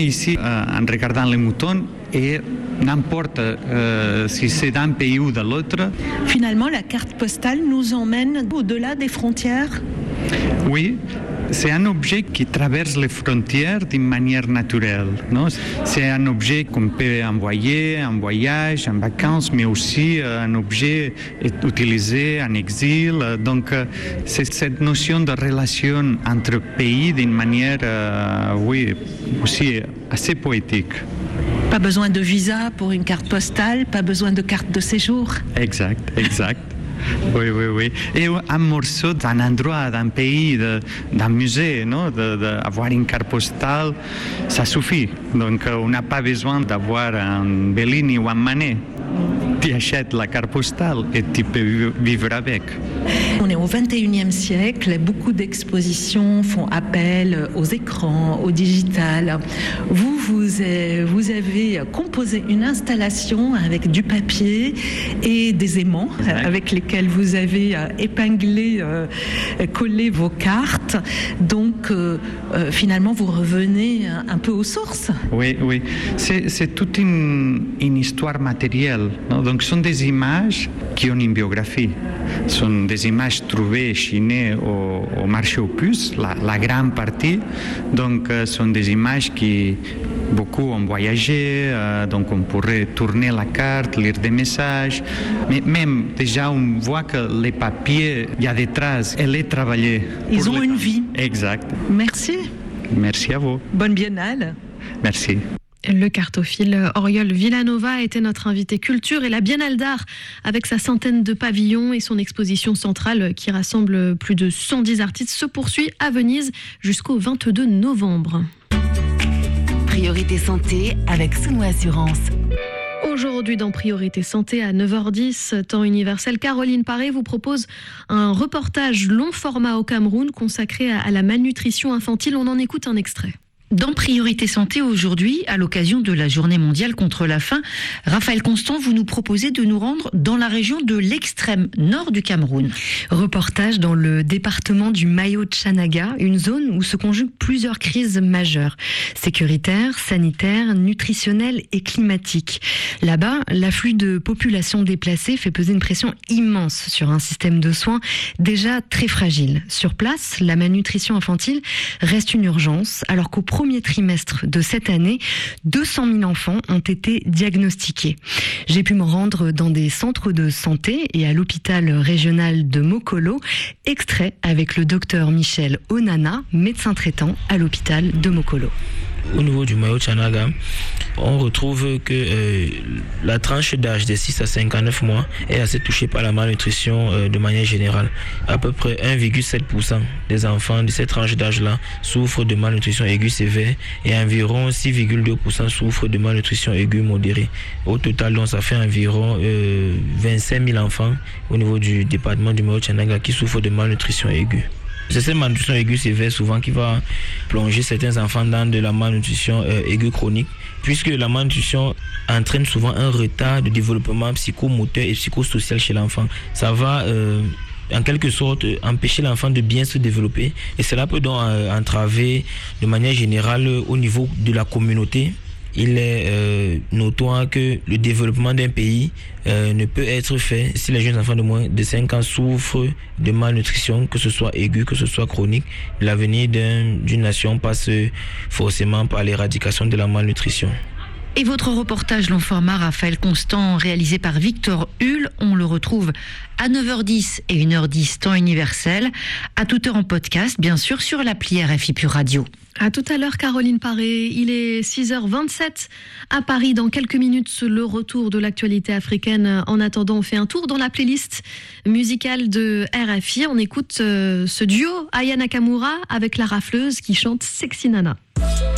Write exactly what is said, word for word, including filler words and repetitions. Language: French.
ici euh, en regardant les moutons et n'importe euh, si c'est d'un pays ou de l'autre. Finalement, la carte postale nous emmène au-delà des frontières. Oui, c'est un objet qui traverse les frontières d'une manière naturelle. Non? C'est un objet qu'on peut envoyer en voyage, en vacances, mais aussi euh, un objet utilisé en exil. Donc, euh, c'est cette notion de relation entre pays d'une manière, euh, oui, aussi assez poétique. Pas besoin de visa pour une carte postale, pas besoin de carte de séjour. Exact, exact. Oui, oui, oui. Et un morceau d'un endroit, d'un pays, de, d'un musée, non? de, de, avoir une carte postale, ça suffit. Donc, on n'a pas besoin d'avoir un Bellini ou un Manet. Tu achètes la carte postale et tu peux vivre avec. On est au vingt et unième siècle, beaucoup d'expositions font appel aux écrans, au digital. Vous, vous, avez, vous avez composé une installation avec du papier et des aimants ouais. avec lesquels vous avez épinglé, euh, collé vos cartes. Donc, euh, euh, finalement, vous revenez un peu aux sources. Oui, oui. C'est, c'est toute une, une histoire matérielle. Non? Donc, ce sont des images qui ont une biographie. Ce sont des images trouvées, chinées au, au marché aux puces, la, la grande partie. Donc, ce sont des images qui beaucoup ont voyagé, euh, donc on pourrait tourner la carte, lire des messages. Mais même, déjà, on voit que les papiers, il y a des traces, elle est travaillée. Ils ont les... une vie. Exact. Merci. Merci à vous. Bonne biennale. Merci. Le cartophile Auriol Villanova était notre invité culture et la Biennale d'art avec sa centaine de pavillons et son exposition centrale qui rassemble plus de cent dix artistes se poursuit à Venise jusqu'au vingt-deux novembre. Priorité santé avec Souno Assurance. Aujourd'hui dans Priorité Santé à neuf heures dix, temps universel, Caroline Paré vous propose un reportage long format au Cameroun consacré à la malnutrition infantile. On en écoute un extrait. Dans Priorité Santé aujourd'hui, à l'occasion de la Journée mondiale contre la faim, Raphaël Constant, vous nous proposez de nous rendre dans la région de l'extrême nord du Cameroun. Reportage dans le département du Mayo-Tchanaga, une zone où se conjuguent plusieurs crises majeures, sécuritaires, sanitaires, nutritionnelles et climatiques. Là-bas, l'afflux de populations déplacées fait peser une pression immense sur un système de soins déjà très fragile. Sur place, la malnutrition infantile reste une urgence, alors qu'au premier trimestre de cette année, deux cent mille enfants ont été diagnostiqués. J'ai pu me rendre dans des centres de santé et à l'hôpital régional de Mokolo, extrait avec le docteur Michel Onana, médecin traitant à l'hôpital de Mokolo. Au niveau du Mayo-Tchanaga, on retrouve que euh, la tranche d'âge des six à cinquante-neuf mois est assez touchée par la malnutrition euh, de manière générale. À peu près un virgule sept pour cent des enfants de cette tranche d'âge-là souffrent de malnutrition aiguë sévère et environ six virgule deux pour cent souffrent de malnutrition aiguë modérée. Au total, donc, ça fait environ euh, vingt-cinq mille enfants au niveau du département du Mayo-Tchanaga qui souffrent de malnutrition aiguë. C'est cette malnutrition aiguë sévère souvent qui va plonger certains enfants dans de la malnutrition euh, aiguë chronique, puisque la malnutrition entraîne souvent un retard de développement psychomoteur et psychosocial chez l'enfant. Ça va euh, en quelque sorte empêcher l'enfant de bien se développer et cela peut donc euh, entraver de manière générale au niveau de la communauté. Il est euh, notoire que le développement d'un pays euh, ne peut être fait si les jeunes enfants de moins de cinq ans souffrent de malnutrition, que ce soit aiguë, que ce soit chronique. L'avenir d'un, d'une nation passe forcément par l'éradication de la malnutrition. Et votre reportage long format, Raphaël Constant, réalisé par Victor Hull, on le retrouve à neuf heures dix et une heure dix, temps universel, à toute heure en podcast, bien sûr, sur l'appli R F I Pure Radio. À tout à l'heure, Caroline Paré. Il est six heures vingt-sept à Paris. Dans quelques minutes, le retour de l'actualité africaine. En attendant, on fait un tour dans la playlist musicale de R F I. On écoute euh, ce duo, Aya Nakamura, avec la rafleuse qui chante Sexy Nana.